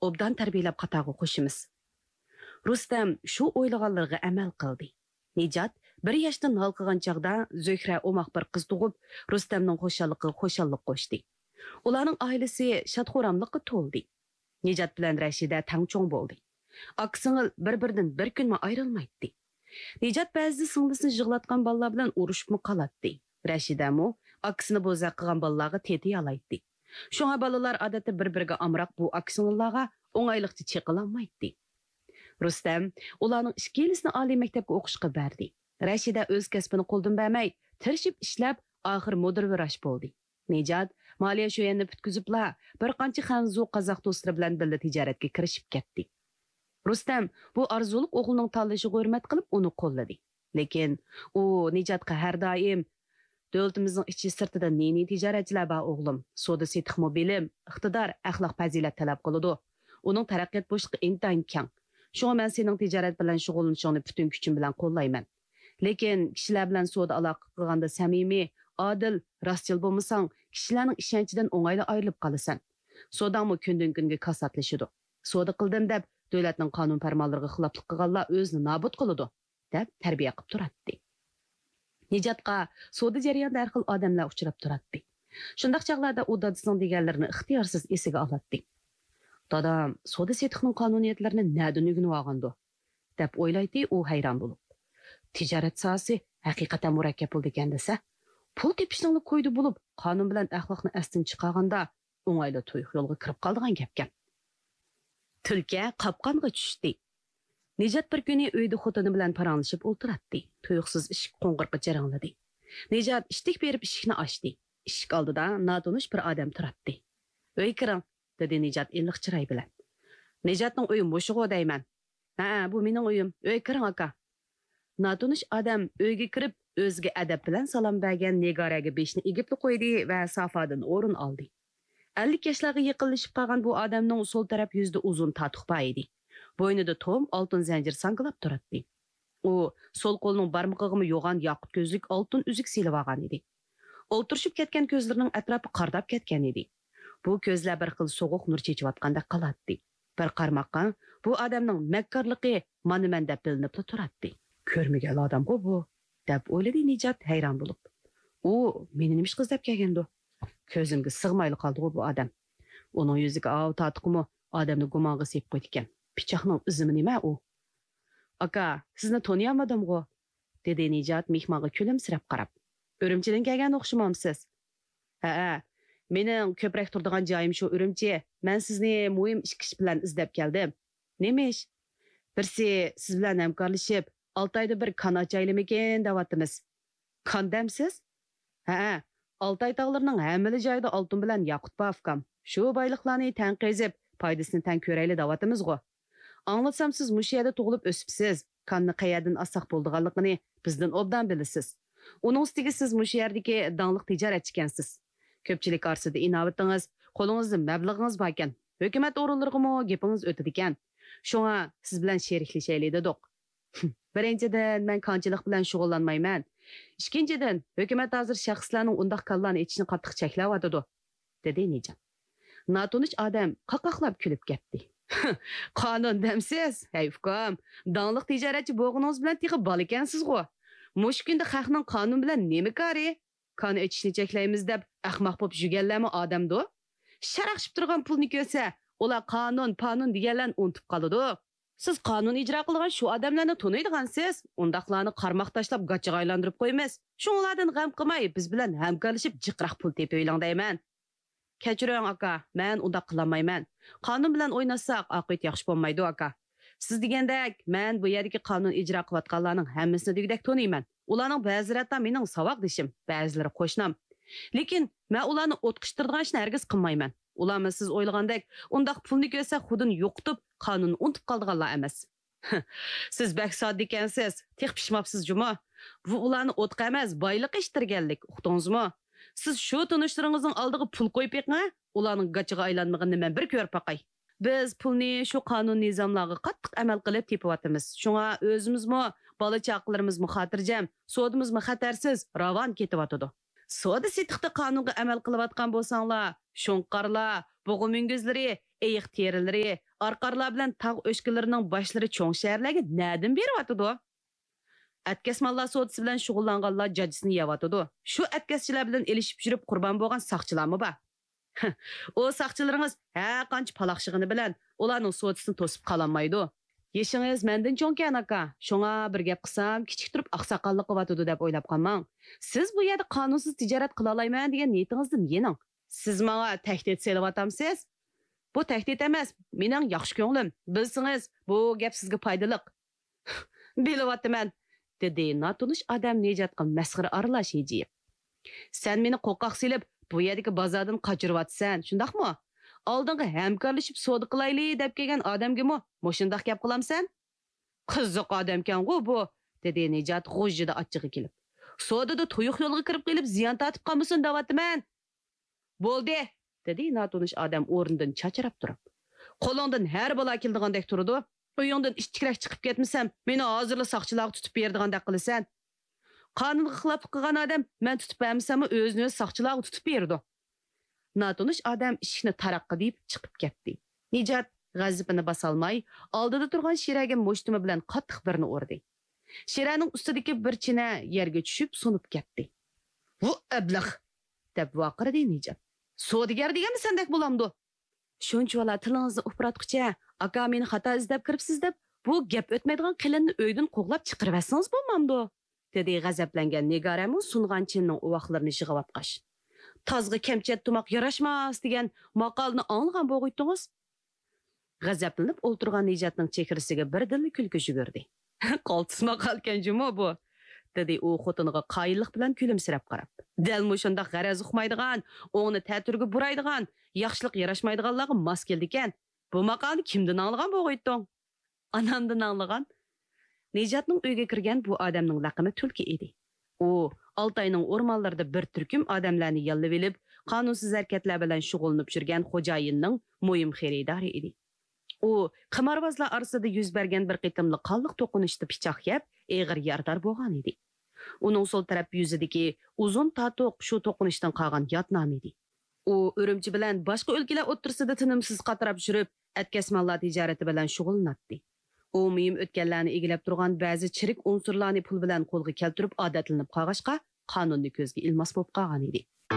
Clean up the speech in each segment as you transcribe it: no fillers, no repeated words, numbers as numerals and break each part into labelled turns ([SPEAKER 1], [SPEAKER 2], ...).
[SPEAKER 1] obdan tarbiyalab qatag'i qo'shimiz. Rustam shu o'ylaganlarga amal qildi. Nijat 1 yoshdan hal qilgan chaqda Zuhra omoq bir qiz tug'ib, Rustamning xo'shalligiga xo'shallik qo'shdi. Ularning oilasi shadxo'ramlikqa to'ldi. Nijat bilan Rashida tangcho'ng bo'ldi. Aqsingil bir-biridan bir kunma ayrilmaydi. Nijat ba'zi singlisini yig'latgan bolalar bilan urushibmi qolatdi. Rashida mu aqsini bo'zaq qilgan bolalarga tetiy olaydi. Shunga bolalar odatda bir-biriga amroq bu aqsingillarga o'ng'ayliqcha cheqilanmaydi. Rustam ularning ikkilisini oliy maktabga o'qishga berdi. Rashida o'z kasbini qo'ldan bermay, tirishib ishlab, oxir mudirvirash bo'ldi. Nijat moliya sho'yanni bitkizibla bir qancha xanzu qozoq do'stlari bilan birga tijoratga kirishib ketdi. Rustam bu arzuliq o'g'lining tanlashiga hurmat qilib uni qo'lladi. Lekin u Nijatga har doim davlatimizning ichi sirtida neni tijoratchilar bor o'g'lim, savdo setiqmi bilim, iqtidor, axloq fazilat talab qiladi. Uning taraqqiyot bo'shliqi intayin keng. Shunga men sening tijorat bilan shug'ullanishingni butun kuchim bilan qo'llayman. Lekin kishilar bilan savdo aloqa qilganda samimiy, adil, rostchil bo'lmasang, kishilarning ishonchidan o'ng'ayla ayrilib qolasan. Savdomi kundan kunga kasatlashadi. Savdo qildim deb davlatning qonun farmonlariga xiloflik qilganlar o'zini nobud qiladi, deb tarbiya qilib turadi. Nijatga savdo jarayonida har xil odamlar uchrab turadi. Shundaq chaqlarda u dadasining deganlarini ixtiyorsiz esiga oladi. Dadam savdo setiqning qonuniyatlarini nadan o'rganib olgandi, deb o'ylaydi u hayron bo'lib. Tijorat sohasi haqiqatan murakkab bo'ldi ekan desa, pul tepishni qo'ydi bo'lib, qonun bilan axloqni astin chiqarganda o'ng'ayla to'yib yo'lga kirib qoldigan gapkan. Tulka qopqonga tushdi. Nijat bir kuni uyda xotini bilan paranglashib o'tiradi. Tuyuqsiz eshik qo'ng'irqi jarangladi. Nijat ishtik berib eshikni ochdi. Eshik oldida notanish bir odam turadi. "Uy kiring", dedi Nijat iliq chiroy bilan. "Nijatning uyi mushuq deyman." "Ha, bu mening uyim. Uy kiring aka." Notanish odam uyga kirib, o'ziga adab bilan salom bergan Nigoraga beshni egibli qo'ydi va sofadan o'rin oldi. 50 yoshlarga yaqinlashib qolgan bu odamning sol taraf yuzida uzun tatuq bor edi. Bo'ynida tom oltin zanjir sanqilab turadi. U sol qo'lining barmog'iga yo'g'on yoqut ko'zlik oltin uzuk silib olgan edi. O'ltirishib ketgan ko'zlarining atrofi qardab ketgan edi. Bu ko'zlar bir xil so'g'uq nur chechayotgandek qiladi. Bir qarmoqqa bu odamning makkarligi mana deb bilinib turadi. Ko'rmagan odam-ku bu, deb o'yladi Nijat hayron bo'lib. U meni nima ish qilib kelgandi? Ko'zimga sig'mayli qoldi bu odam. Uning yuziga tatiqmi odamni gumonga sepib qo'ydi ekan. Pichoqning izimi nima u? "Aka, sizni taniyolmadim-ku", dedi Nijat mehmonga kulimsirab qarab. "Urumchidan kelgan o'xshamamsiz?" "Ha, mening ko'proq turadigan joyim shu Urumchi. Men sizni muhim ish bilan izlab keldim." "Nima ish?" "Birsi siz bilan hamkorlashib, 6 oyda bir kon ochaylikmikin deyapmiz." "Kon demsiz?" "Ha, Altay tog'larining hamma joyida oltin bilan yoqut bafkam. Shu boyliqlarni tanqizib, foydasini tan ko'rayli deyapmiz-ku. Anglatsam siz mushu yerda tug'ilib o'sibsiz. Qonni qayerdan olsaq bo'ldiganligini bizdan obdan bilasiz. Uning ustiga siz mushu yerdagi dangliq tijoratchi ekansiz. Ko'pchilik orasida inovatingiz, qo'lingizda mablag'ingiz bor ekan. Hukumat o'rinlariga gapingiz o'tadi ekan. Shunga siz bilan sheriklashaylik dedik. Birinchidan, men konchilik bilan shug'ullanmayman. Ikkinchidan, hukumat hozir shaxslarning undaq kallarni etishni qattiq cheklayotdi, dedi Nijat. Notanish odam qaqoqlab kulib ketdi. "Qonun demsiz? Hey ukam, dangliq tijoratchi bo'lganingiz bilan tiqib bol ekansiz-ku. Mush kunda xalqning qonun bilan nima kari? Qon etishni cheklaymiz deb ahmoq bo'lib yurganlarmi odamdo? Sharaqshib turgan pulni ko'rsa, ular qonun deganlarni unutib qoladi. Siz qonun ijro qilgan shu odamlarni taniydigansiz, undaqlarni qarmoq tashlab gachaga aylantirib qo'ymiz. Shunlardan g'am qilmay, biz bilan hamkorlashib jiqroq pul tepib o'ylang deyman. Kechiring aka, men undaq qilmayman. Qonun bilan o'ynasak, oqibat yaxshi bo'lmaydi aka. Siz degandek, men bu yerdagi qonun ijro qilayotganlarning hammasini degdek taniyman. Ularning ba'zilardan mening saboqdishim, ba'zilari qo'shnim. Lekin men ularni o'tqishtiradigan ishni hargiz qilmayman. Ularni siz o'ylagandek, undaq pulni ko'rsa, xudini yo'qitib, qonunni unutib qoldiganlar emas. Siz bak sodda ekansiz, tex pishmabsiz juma. Bu ularni o'tqa emas, boyliq ishtirganlik, uqdingizmi? Siz shu tanishlaringizning oldiga pul qo'yib yiqing, ularning gachiga aylanmaganini men bir ko'rib baqay. Biz pulni shu qonun nizomlarga qattiq amal qilib tepiyotimiz. Shunga o'zimizmi, bola chaqalarimizni xotirjam, sodimizmi xatarsiz ravon ketyotidi. Soda setiqda qonunga amal qilayotgan bo'lsanglar, shunqarlar, bo'g'umingizlari eyiq terileri, arqarlar bilan tağ öşkülerining başları çoğ şəhərlərə nədən berivatıdı? Ətkəsmallar sodisi bilan şug'ullanganlar jajisini yevatıdı. Şu ətkəsçilər bilan elişib жүрüp qurban bo'lgan saqchilarmı ba? O saqchilarınız ha qancha palaqshig'ini bilan ularning sodisini to'sib qalanmaydi. Yeshingiz mendan cho'nkan aka. Shunga bir gap qilsam, kichik turib oqsoqollik qilyotidi deb o'ylab qolmang. Siz bu yerda qonunsiz tijorat qila olmayman degan niyatingizdan yening. Siz menga tahdid selayotamsiz? Bu tahdid emas, mening yaxshi ko'nglim. Bilsangiz, bu gap sizga foydali. Bilyapman, dedi natunish odam Nejatga masxara aralash hijib. Sen meni qo'rqoq silib, bu yerdagi bozordan qochiryapsan, shundaqmi? Oldinga hamkorlashib savdo qilayli deb kelgan odamga-mi mushundaq gap qilamsan? Qiziq odamkan-ku bu, dedi Nejat g'ojjida achchig'i kelib. Savdoda tuyuq yo'lga kirib kelib ziyon tortib qolmasin deyapman. Bo'ldi, dedi natunish odam o'rnidan chachrab turib. Qo'lingdan har balo keldigandek turdi. Uyingdan ishchirak chiqib ketmasam, meni hozirla soqchilarga tutib berdigandek qilasan. Qonunga xilof qilgan odam men tutib bermasam, o'zini soqchilarga tutib berdi. Natunish odam ishni taraqqa deb chiqib ketdi. Nejat g'azabini bosolmay, oldida turgan Shiraga mushtumi bilan qattiq birini urdi. Shiraning ustidagi bir china yerga tushib sunib ketdi. "Bu ablah!" deb vaqirdi Nejat. "Savdogar deganmi sendek bo'lamdi? Shunchalar tilingizni upuratqicha, aka meni xato izlab kiribsiz deb, bu gap o'tmaydigan qilinni uydan qo'g'lab chiqarvasangiz bo'lmamdi?" dedi g'azablangan Nigoramu sungan chinning uvoqlarini yig'ib Tazgı kemchet tumaq yarashmas degan maqolni anglagan bo'g'itdingiz. G'azablanib o'ltirgan Nejatning chehrasiga bir dilli kulgi yugurdi. "Qoltis maqolkan jimo bu", dedi u xotiniga qoyillik bilan kulimsirab qarab. "Dal mushundaq g'araz uqmaydigan, o'g'ni ta'turga buraydigan, yaxshilik yarashmaydiganlarga mos keldi ekan. Bu maqolni kimdan anglagan bo'g'itding?" "Anamdan anglagan." Nejatning uyga kirgan bu odamning laqami Tulki edi. U Altayning o'rmonlarida bir turkum odamlarni yallab elib, qonunsiz harakatlar bilan shug'ullanib yurgan xo'jayinning muhim xaridori edi. U qimorbozlar orasida yuz bergan bir qitimli qonliq to'qinishda pichoq yeb, eg'ir yardar bo'lgan edi. Uning so'l taraf yuzidagi uzun tatuq shu to'qinishdan qolgan yodnom edi. U Urumchi bilan boshqa o'lkalar o'ttirsida tinimsiz qatirab yurib, atkasmonlar tijorati bilan shug'ullanadi. U muhim o'tganlarni egilib turgan ba'zi chirik unsurlarni pul bilan qo'lga keltirib odatlanib qolg'ashqa qonunni ko'zga ilmos bo'lib qolgan edi.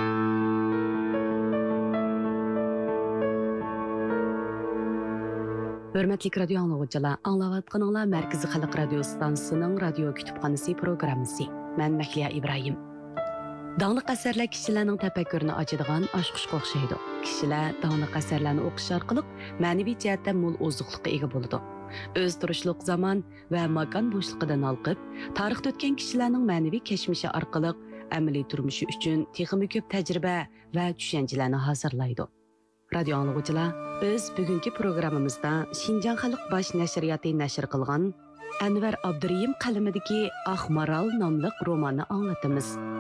[SPEAKER 1] Hurmatli radio anglovchilar, anglayotganinglar Markaziy xalq radio stansiyasining radio kutubxonasi programmasi. Men Mahliya Ibrohim. Dağlıq əsərlər kişilərinin təfəkkürünü açıdığan aşqışqa oxşaydı. Kişilər dağlıq əsərlərini oxuş arqılıq mənəvi cəhətdə mol ozuqluqqa ega boludu. Öz turuşluq zaman və makan boşluğundan alqıb, tarixdə ötən kişilərinin mənəvi keçmişi arqılıq əməli turmuşu üçün texmi köp təcrübə və düşüncələrini hazırlaydı. Radio anlıqçılar, biz bugünkü proqramımızda Şinjan Xalq Baş Nəşriyyatı nəşr qılğan Anvar Abdurayim qalamidagi Aq Maral nomli romanni anglatamiz.